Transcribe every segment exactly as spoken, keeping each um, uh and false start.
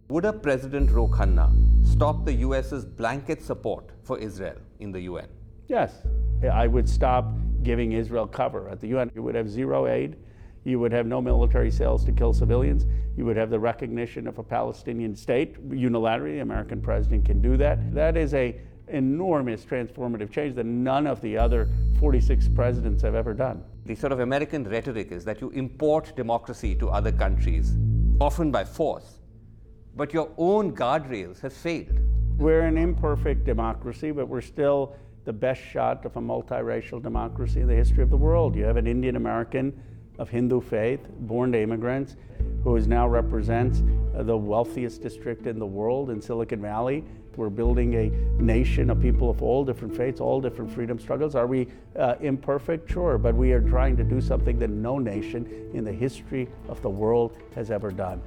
Would a President Ro Khanna stop the US's blanket support for Israel in the U N? Yes, I would stop giving Israel cover. At the U N, you would have zero aid. You would have no military sales to kill civilians. You would have the recognition of a Palestinian state unilaterally. The American president can do that. That is a enormous transformative change that none of the other forty-six presidents have ever done. The sort of American rhetoric is that you import democracy to other countries, often by force, but your own guardrails have failed. We're an imperfect democracy, but we're still the best shot of a multiracial democracy in the history of the world. You have an Indian American of Hindu faith, born to immigrants, who is now represents uh, the wealthiest district in the world in Silicon Valley. We're building a nation of people of all different faiths, all different freedom struggles. Are we uh, imperfect? Sure, but we are trying to do something that no nation in the history of the world has ever done.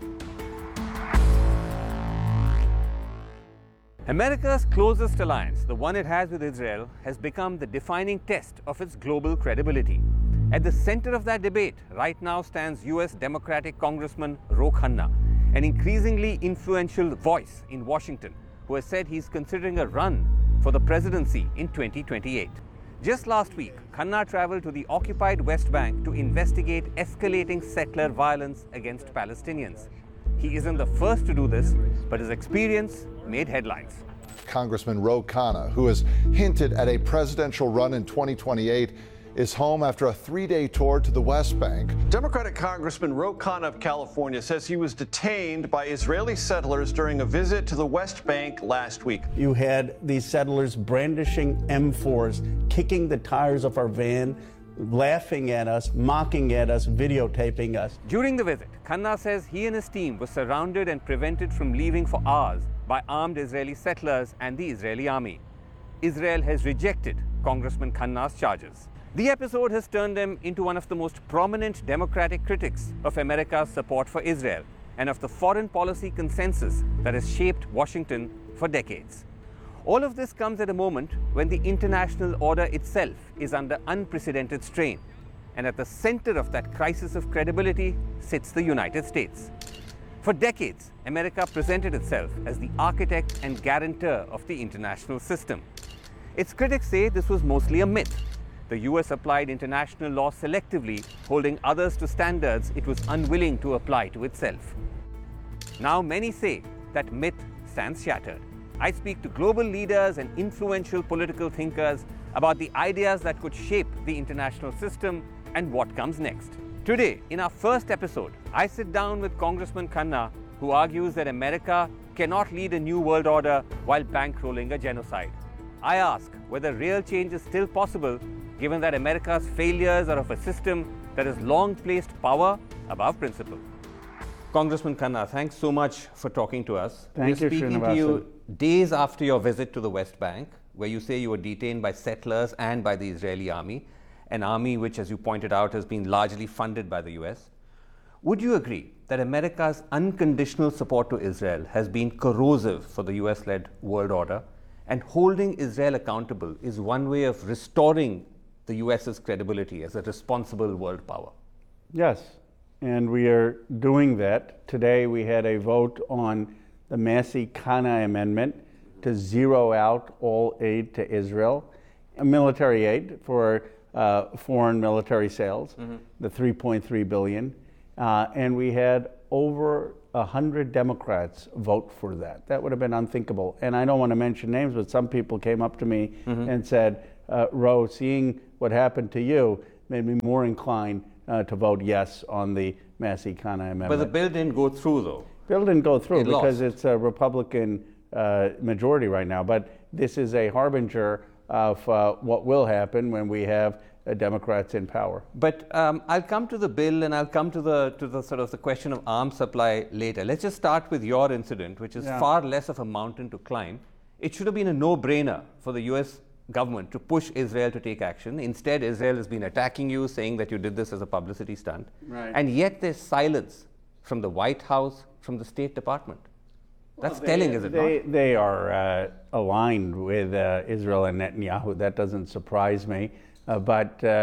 America's closest alliance, the one it has with Israel, has become the defining test of its global credibility. At the center of that debate right now stands U S Democratic Congressman Ro Khanna, an increasingly influential voice in Washington, who has said he's considering a run for the presidency in twenty twenty-eight. Just last week, Khanna traveled to the occupied West Bank to investigate escalating settler violence against Palestinians. He isn't the first to do this, but his experience made headlines. Congressman Ro Khanna, who has hinted at a presidential run in twenty twenty-eight, is home after a three-day tour to the West Bank. Democratic Congressman Ro Khanna of California says he was detained by Israeli settlers during a visit to the West Bank last week. You had these settlers brandishing M fours, kicking the tires of our van, laughing at us, mocking at us, videotaping us. During the visit, Khanna says he and his team were surrounded and prevented from leaving for hours by armed Israeli settlers and the Israeli army. Israel has rejected Congressman Khanna's charges. The episode has turned him into one of the most prominent Democratic critics of America's support for Israel and of the foreign policy consensus that has shaped Washington for decades. All of this comes at a moment when the international order itself is under unprecedented strain, and at the center of that crisis of credibility sits the United States. For decades, America presented itself as the architect and guarantor of the international system. Its critics say this was mostly a myth. The U S applied international law selectively, holding others to standards it was unwilling to apply to itself. Now many say that myth stands shattered. I speak to global leaders and influential political thinkers about the ideas that could shape the international system and what comes next. Today, in our first episode, I sit down with Congressman Khanna, who argues that America cannot lead a new world order while bankrolling a genocide. I ask whether real change is still possible, given that America's failures are of a system that has long placed power above principle. Congressman Khanna, thanks so much for talking to us. Thank We're you, speaking Srinivasa. to you days after your visit to the West Bank, where you say you were detained by settlers and by the Israeli army, an army which, as you pointed out, has been largely funded by the U S. Would you agree that America's unconditional support to Israel has been corrosive for the U S-led world order, and holding Israel accountable is one way of restoring the US's credibility as a responsible world power? Yes, and we are doing that. Today we had a vote on the Massey-Khanna Amendment to zero out all aid to Israel, a military aid for uh, foreign military sales, mm-hmm. the three point three billion dollars, uh, and we had over one hundred Democrats vote for that. That would have been unthinkable. And I don't want to mention names, but some people came up to me mm-hmm. and said, uh, Ro, seeing what happened to you made me more inclined uh, to vote yes on the Massey-Khanna Amendment. But the bill didn't go through, though. Bill didn't go through it because lost. It's a Republican uh, majority right now. But this is a harbinger of uh, what will happen when we have uh, Democrats in power. But um, I'll come to the bill, and I'll come to the to the sort of the question of arms supply later. Let's just start with your incident, which is yeah. far less of a mountain to climb. It should have been a no-brainer for the U S government to push Israel to take action. Instead, Israel has been attacking you, saying that you did this as a publicity stunt. Right. And yet there's silence from the White House, from the State Department. That's well, they, telling, is it they, not? They are uh, aligned with uh, Israel and Netanyahu. That doesn't surprise me. Uh, but uh,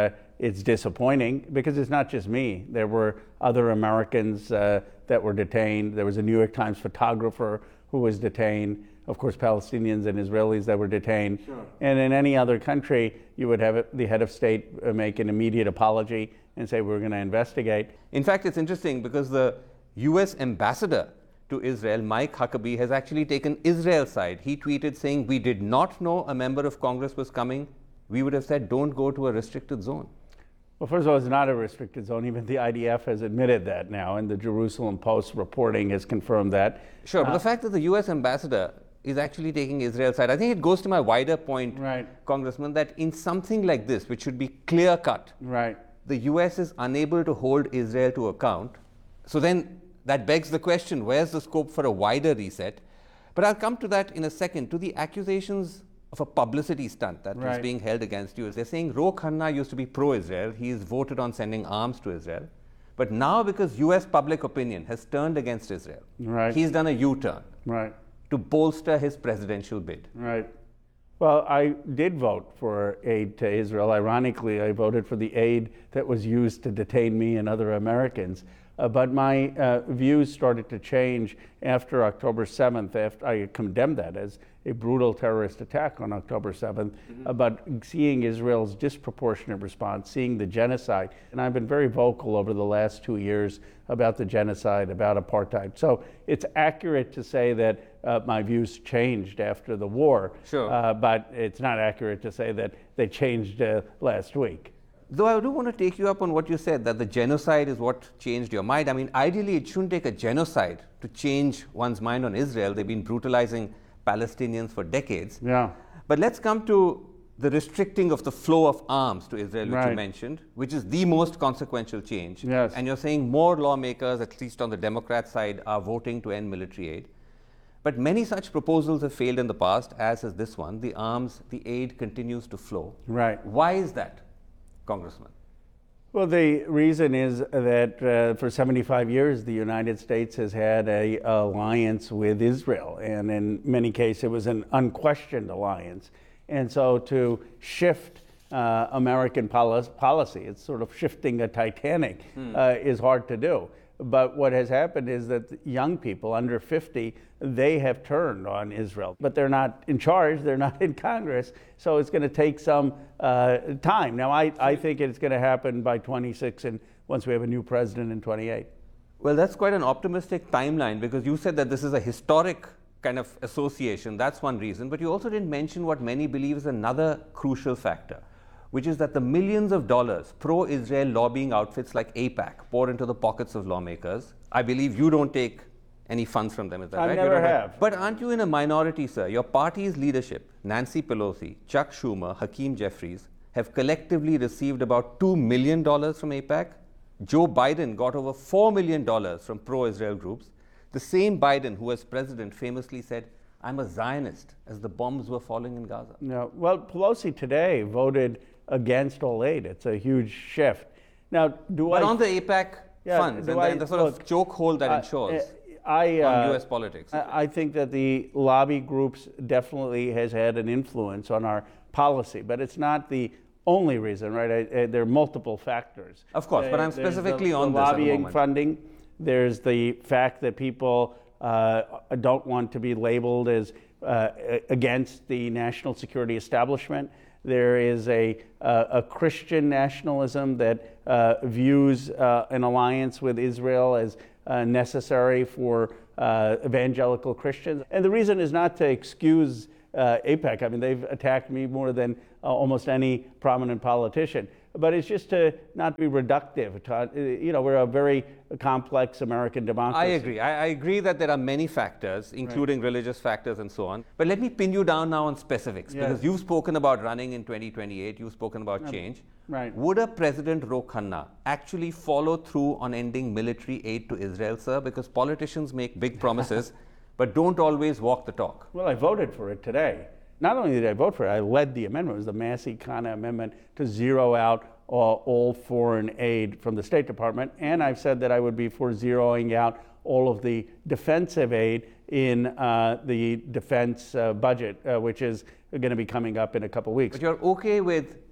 it's disappointing because it's not just me. There were other Americans uh, that were detained. There was a New York Times photographer who was detained. Of course, Palestinians and Israelis that were detained. Sure. And in any other country, you would have the head of state make an immediate apology and say, we're going to investigate. In fact, it's interesting because the U S ambassador to Israel, Mike Huckabee, has actually taken Israel's side. He tweeted saying, we did not know a member of Congress was coming. We would have said, don't go to a restricted zone. Well, first of all, it's not a restricted zone. Even the I D F has admitted that now, and the Jerusalem Post reporting has confirmed that. Sure, but uh, the fact that the U S ambassador is actually taking Israel's side, I think it goes to my wider point, right. Congressman, that in something like this, which should be clear-cut, right. the U S is unable to hold Israel to account. So then that begs the question, where's the scope for a wider reset? But I'll come to that in a second. To the accusations of a publicity stunt that right. was being held against you. They're saying Ro Khanna used to be pro-Israel. He's voted on sending arms to Israel. But now because U S public opinion has turned against Israel, right. he's done a U-turn right. to bolster his presidential bid. Right. Well, I did vote for aid to Israel. Ironically, I voted for the aid that was used to detain me and other Americans. Uh, but my uh, views started to change after October seventh, after I condemned that as a brutal terrorist attack on October seventh, mm-hmm. about seeing Israel's disproportionate response, seeing the genocide. And I've been very vocal over the last two years about the genocide, about apartheid. So it's accurate to say that uh, my views changed after the war, sure. uh, but it's not accurate to say that they changed uh, last week. Though I do want to take you up on what you said, that the genocide is what changed your mind. I mean, ideally, it shouldn't take a genocide to change one's mind on Israel. They've been brutalizing Palestinians for decades. Yeah. But let's come to the restricting of the flow of arms to Israel, which right. you mentioned, which is the most consequential change. Yes. And you're saying more lawmakers, at least on the Democrat side, are voting to end military aid. But many such proposals have failed in the past, as is this one. The arms, the aid continues to flow. Right. Why is that, Congressman? Well, the reason is that uh, for seventy-five years, the United States has had an alliance with Israel, and in many cases, it was an unquestioned alliance. And so to shift uh, American poli- policy, it's sort of shifting a Titanic, hmm. uh, is hard to do. But what has happened is that young people under fifty, they have turned on Israel. But they're not in charge, they're not in Congress, so it's going to take some uh, time. Now, I, I think it's going to happen by twenty-six, and once we have a new president in twenty-eight. Well, that's quite an optimistic timeline, because you said that this is a historic kind of association. That's one reason. But you also didn't mention what many believe is another crucial factor, which is that the millions of dollars pro-Israel lobbying outfits like AIPAC pour into the pockets of lawmakers. I believe you don't take any funds from them, is that I right? never have. But aren't you in a minority, sir? Your party's leadership, Nancy Pelosi, Chuck Schumer, Hakeem Jeffries, have collectively received about two million dollars from AIPAC. Joe Biden got over four million dollars from pro-Israel groups. The same Biden who, as president, famously said, I'm a Zionist, as the bombs were falling in Gaza. No, well, Pelosi today voted against all aid. It's a huge shift. Now, do but I... But on the AIPAC yeah, funds and, I, the, and the sort look, of chokehold that uh, it shows I, uh, on U S politics. I, I think that the lobby groups definitely has had an influence on our policy, but it's not the only reason, right? I, I, there are multiple factors. Of course, but I'm specifically the, on the this lobbying funding. There's the fact that people uh, don't want to be labeled as uh, against the national security establishment. There is a, uh, a Christian nationalism that uh, views uh, an alliance with Israel as uh, necessary for uh, evangelical Christians. And the reason is not to excuse uh, AIPAC. I mean, they've attacked me more than uh, almost any prominent politician. But it's just to not be reductive. To, you know, we're a very complex American democracy. I agree. I, I agree that there are many factors, including right. religious factors and so on. But let me pin you down now on specifics, yes. because you've spoken about running in twenty twenty-eight. You've spoken about change. Right. Would a President Ro Khanna actually follow through on ending military aid to Israel, sir? Because politicians make big promises, but don't always walk the talk. Well, I voted for it today. Not only did I vote for it, I led the amendment. It was the Massey-Khanna amendment to zero out all, all foreign aid from the State Department. And I've said that I would be for zeroing out all of the defensive aid in uh, the defense uh, budget, uh, which is going to be coming up in a couple weeks. But you're okay with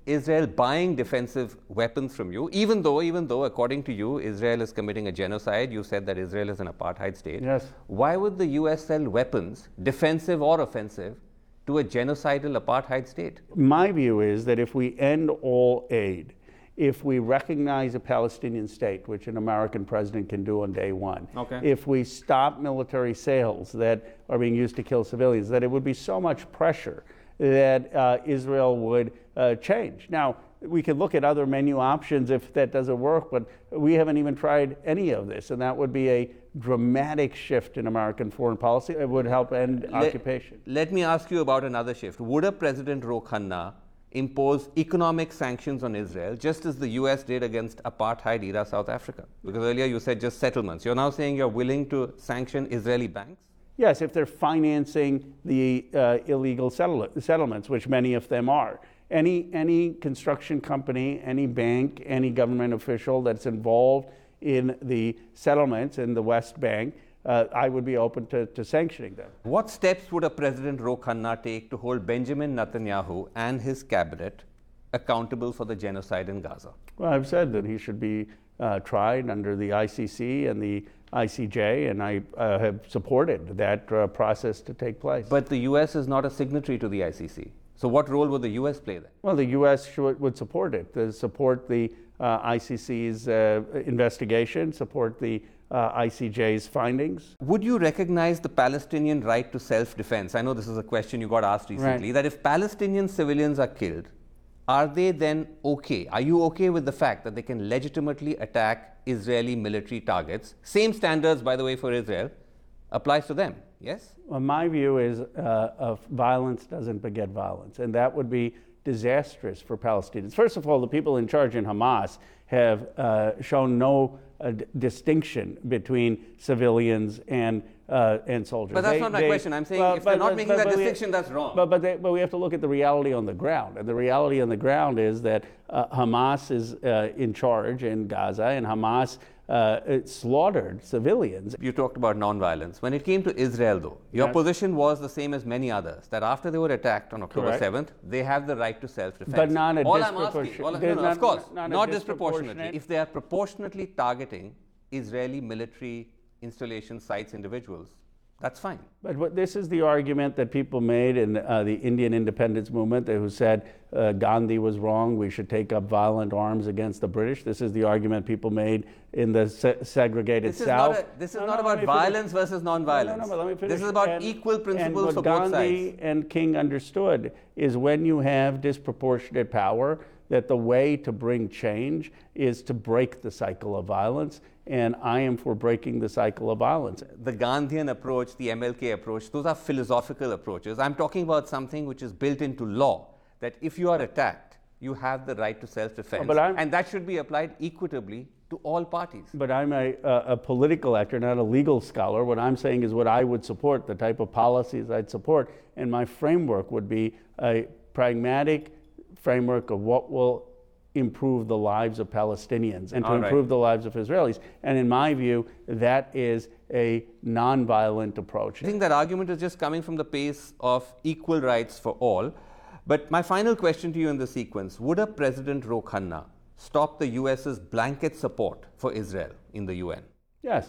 Israel buying defensive weapons from you, even though, even though, according to you, Israel is committing a genocide. You said that Israel is an apartheid state. Yes. Why would the U S sell weapons, defensive or offensive, to a genocidal apartheid state? My view is that if we end all aid, if we recognize a Palestinian state, which an American president can do on day one, okay. if we stop military sales that are being used to kill civilians, that it would be so much pressure that uh, Israel would uh, change. Now, we could look at other menu options if that doesn't work, but we haven't even tried any of this, and that would be a dramatic shift in American foreign policy. It would help end let, occupation. Let me ask you about another shift. Would a President Ro Khanna impose economic sanctions on Israel, just as the U S did against apartheid-era South Africa? Because earlier you said just settlements. You're now saying you're willing to sanction Israeli banks? Yes, if they're financing the uh, illegal settle- settlements, which many of them are. Any, any construction company, any bank, any government official that's involved in the settlements in the West Bank, uh, I would be open to, to sanctioning them. What steps would a President Ro Khanna take to hold Benjamin Netanyahu and his cabinet accountable for the genocide in Gaza? Well, I've said that he should be uh, tried under the I C C and the I C J, and I uh, have supported that uh, process to take place. But the U S is not a signatory to the I C C. So what role would the U S play then? Well, the U S should, would support it, to support the uh, I C C's uh, investigation, support the uh, I C J's findings. Would you recognize the Palestinian right to self-defense? I know this is a question you got asked recently, Right. that if Palestinian civilians are killed, are they then okay? Are you okay with the fact that they can legitimately attack Israeli military targets? Same standards, by the way, for Israel applies to them, yes? Well, my view is uh, of violence doesn't beget violence, and that would be disastrous for Palestinians. First of all, the people in charge in Hamas have uh, shown no uh, d- distinction between civilians and uh, and soldiers. But that's They- not my they- question. I'm saying well, if they're but- not but- making that but we- distinction, that's wrong. But but, they, but we have to look at the reality on the ground, and the reality on the ground is that uh, Hamas is uh, in charge in Gaza, and Hamas uh, it slaughtered civilians. You talked about nonviolence. When it came to Israel, though, your Yes. position was the same as many others, that after they were attacked on October Correct. seventh, they have the right to self-defense. But not a all I'm asking, disproportion- all, no, there's no, not- of course, not a not disproportionately. disproportionate- If they are proportionately targeting Israeli military installation sites, individuals, that's fine. But what, this is the argument that people made in uh, the Indian independence movement, who said uh, Gandhi was wrong, we should take up violent arms against the British. This is the argument people made in the se- segregated This is South. not, a, this is No, not no, about let me finish. violence versus non-violence. No, no, no, but let me finish. This is about And- equal principles and for what both Gandhi sides. and King understood is when you have disproportionate power, that the way to bring change is to break the cycle of violence, and I am for breaking the cycle of violence. The Gandhian approach, the M L K approach, those are philosophical approaches. I'm talking about something which is built into law, that if you are attacked, you have the right to self-defense. But I'm- and that should be applied equitably to all parties. But I'm a, a, a political actor, not a legal scholar. What I'm saying is what I would support, the type of policies I'd support, and my framework would be a pragmatic framework of what will improve the lives of Palestinians and to All right. improve the lives of Israelis. And in my view, that is a nonviolent approach. I think that argument is just coming from the pace of equal rights for all. But my final question to you in the sequence, would a President Ro Khanna stop the U S's blanket support for Israel in the U N? Yes.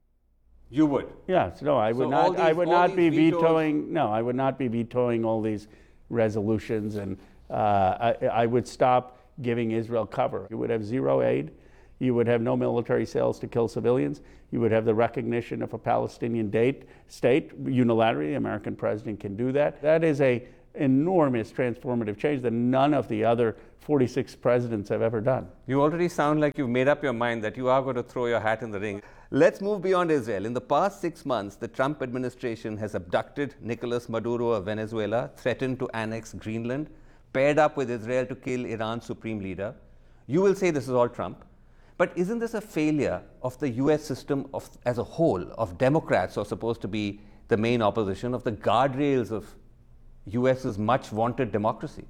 You would. Yes, no, I would So all not. I these- would all not be these vetoes- vetoing. No, I would not be vetoing all these resolutions, and uh, I, I would stop giving Israel cover. You would have zero aid. You would have no military sales to kill civilians. You would have the recognition of a Palestinian date, state unilaterally. The American president can do that. That is a enormous transformative change that none of the other forty-six presidents have ever done. You already sound like you've made up your mind that you are going to throw your hat in the ring. Let's move beyond Israel. In the past six months, the Trump administration has abducted Nicolas Maduro of Venezuela, threatened to annex Greenland, paired up with Israel to kill Iran's supreme leader. You will say this is all Trump. But isn't this a failure of the U S system of, as a whole, of Democrats who are supposed to be the main opposition, of the guardrails of U S's much vaunted democracy?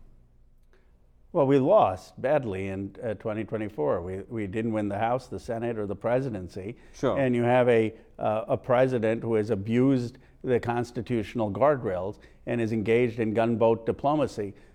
Well, we lost badly in uh, twenty twenty-four. We, we didn't win the House, the Senate, or the presidency. Sure. And you have a, uh, a president who has abused the constitutional guardrails and is engaged in gunboat diplomacy.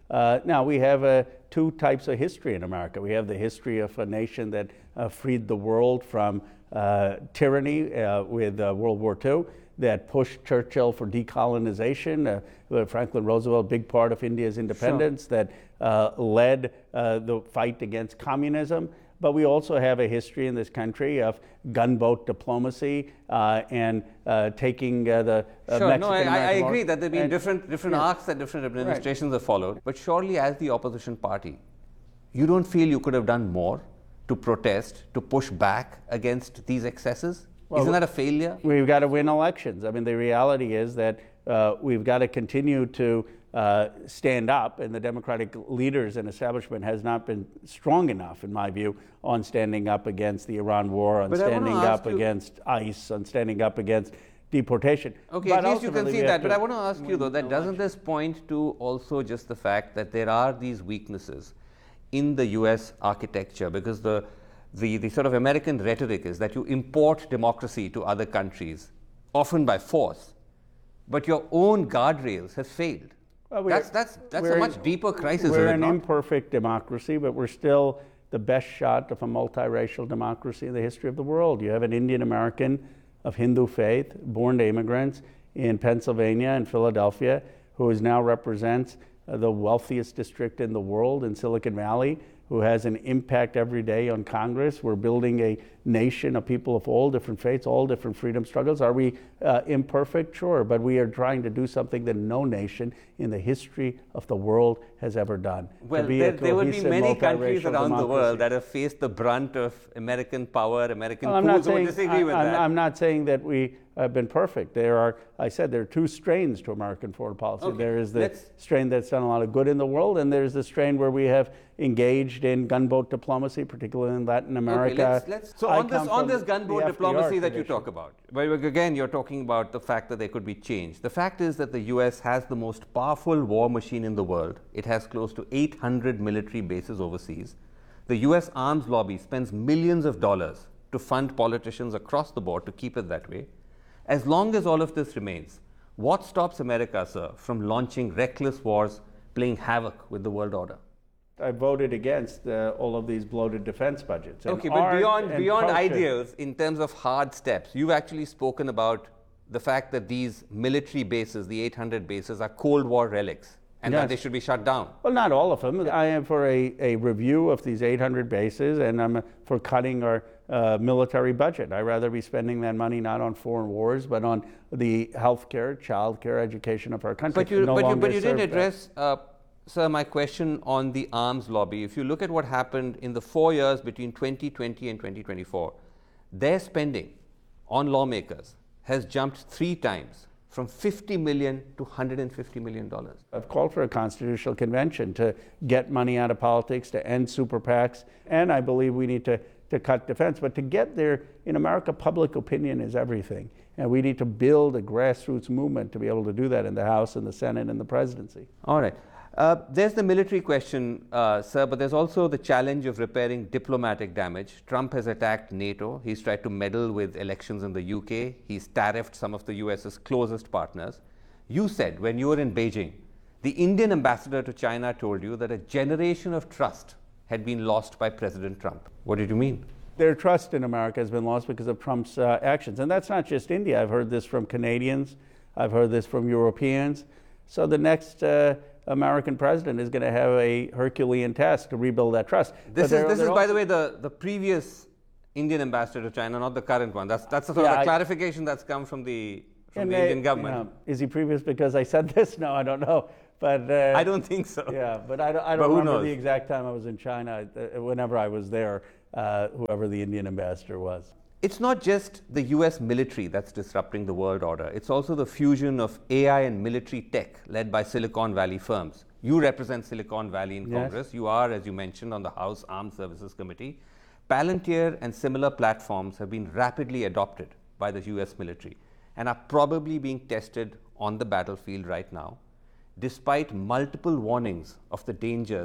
Uh, now, we have uh, two types of history in America. We have the history of a nation that uh, freed the world from uh, tyranny uh, with uh, World War Two, that pushed Churchill for decolonization, uh, Franklin Roosevelt, a big part of India's independence, sure. that uh, led uh, the fight against communism. But we also have a history in this country of gunboat diplomacy uh, and uh, taking uh, the uh, sure. Mexican No, I, I agree that there have been and, different, different yeah. arcs that different administrations right. have followed. But surely as the opposition party, you don't feel you could have done more to protest, to push back against these excesses? Well, Isn't that a failure? We've got to win elections. I mean, the reality is that uh, we've got to continue to uh, stand up, and the Democratic leaders and establishment has not been strong enough, in my view, on standing up against the Iran war, on but standing up you, against ICE, on standing up against deportation. Okay, but at least you can see that. But I want to ask you, though, that doesn't election. this point to also just the fact that there are these weaknesses in the U S architecture? Because the The, the sort of American rhetoric is that you import democracy to other countries, often by force, but your own guardrails have failed. Well, that's that's, that's a much deeper crisis, We're is it an not? imperfect democracy, but we're still the best shot of a multiracial democracy in the history of the world. You have an Indian American of Hindu faith, born to immigrants in Pennsylvania and Philadelphia, who is now represents uh, the wealthiest district in the world in Silicon Valley, who has an impact every day on Congress. We're building a nation of people of all different faiths, all different freedom struggles. Are we uh, imperfect? Sure, but we are trying to do something that no nation in the history of the world has ever done. Well, there, there would be many countries around democracy. the world that have faced the brunt of American power, American well, coups, who would disagree I, with I'm, that. I'm not saying that we have been perfect. There are, I said, there are two strains to American foreign policy. Okay, there is the let's, strain that's done a lot of good in the world, and there's the strain where we have engaged in gunboat diplomacy, particularly in Latin America. Okay, let's, let's, so I on this, on this gunboat diplomacy that you talk about, well, again, you're talking about the fact that there could be change. The fact is that the U S has the most powerful war machine in the world. It has close to eight hundred military bases overseas. The U S arms lobby spends millions of dollars to fund politicians across the board to keep it that way. As long as all of this remains, what stops America, sir, from launching reckless wars, playing havoc with the world order? I voted against uh, all of these bloated defense budgets. Okay, but beyond, beyond ideals, in terms of hard steps, you've actually spoken about the fact that these military bases, the eight hundred bases, are Cold War relics, and yes. that they should be shut down. Well, not all of them. I am for a, a review of these eight hundred bases, and I'm for cutting our uh, military budget. I'd rather be spending that money not on foreign wars, but on the health care, child care, education of our country. But you, no but you, but you didn't that. address, uh, sir, my question on the arms lobby. If you look at what happened in the four years between twenty twenty and twenty twenty-four, their spending on lawmakers has jumped three times, from fifty million to one hundred fifty million dollars. I've called for a constitutional convention to get money out of politics, to end super PACs, and I believe we need to, to cut defense. But to get there, in America, public opinion is everything. And we need to build a grassroots movement to be able to do that in the House and the Senate and the presidency. All right. Uh, there's the military question, uh, sir, but there's also the challenge of repairing diplomatic damage. Trump has attacked NATO. He's tried to meddle with elections in the U K. He's tariffed some of the US's closest partners. You said when you were in Beijing, the Indian ambassador to China told you that a generation of trust had been lost by President Trump. What did you mean? Their trust in America has been lost because of Trump's uh, actions. And that's not just India. I've heard this from Canadians. I've heard this from Europeans. So the next uh, American president is going to have a Herculean task to rebuild that trust. This is, this is by the way, the, the previous Indian ambassador to China, not the current one. That's, that's the sort yeah, of a I, clarification that's come from the, from the they, Indian government. You know, is he previous because I said this? No, I don't know. But uh, I don't think so. Yeah, but I don't, I don't remember the exact time I was in China. Uh, whenever I was there, uh, whoever the Indian ambassador was. It's not just the U S military that's disrupting the world order. It's also the fusion of A I and military tech led by Silicon Valley firms. You represent Silicon Valley in yes. Congress. You are, as you mentioned, on the House Armed Services Committee. Palantir and similar platforms have been rapidly adopted by the U S military and are probably being tested on the battlefield right now, despite multiple warnings of the dangers